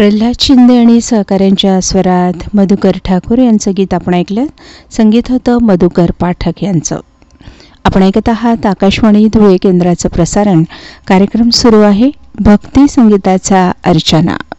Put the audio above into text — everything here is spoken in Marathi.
प्रल्हाद शिंदे आणि सहकाऱ्यांच्या स्वरात मधुकर ठाकूर यांचं गीत आपण ऐकलं. संगीत होतं मधुकर पाठक यांचं. आपण ऐकत आहात आकाशवाणी धुळे केंद्राचं प्रसारण. कार्यक्रम सुरू आहे भक्ती संगीताचा अर्चना.